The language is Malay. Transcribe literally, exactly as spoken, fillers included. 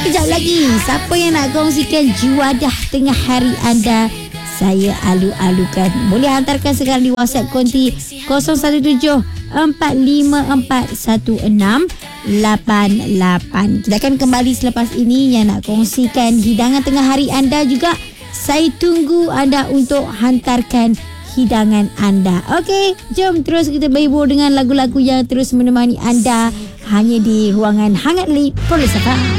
Sekejap lagi, siapa yang nak kongsikan juadah tengah hari anda, saya alu-alukan. Boleh hantarkan sekarang di WhatsApp konti kosong satu tujuh empat lima empat satu enam lapan lapan. Kita akan kembali selepas ini. Yang nak kongsikan hidangan tengah hari anda juga, saya tunggu anda untuk hantarkan hidangan anda. Okey, jom terus kita berhibur dengan lagu-lagu yang terus menemani anda hanya di ruangan Hangat Lead Polisakan.